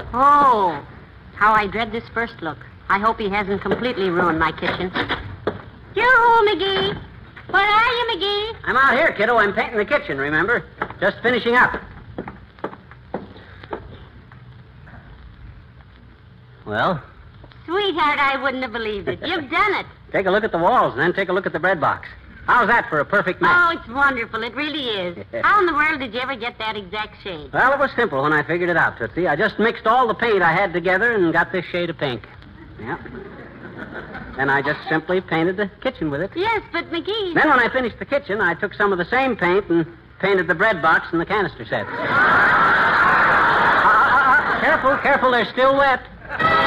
Oh, how I dread this first look. I hope he hasn't completely ruined my kitchen. Yoo-hoo, McGee. Where are you, McGee? I'm out here, kiddo. I'm painting the kitchen, remember? Just finishing up. Well? Sweetheart, I wouldn't have believed it. You've done it. Take a look at the walls, and then take a look at the bread box. How's that for a perfect match? Oh, it's wonderful. It really is. How in the world did you ever get that exact shade? Well, it was simple when I figured it out, Tootsie. I just mixed all the paint I had together and got this shade of pink. Yep. Then I just simply painted the kitchen with it. Yes, but McGee... Then when I finished the kitchen, I took some of the same paint and painted the bread box and the canister sets. Careful, they're still wet.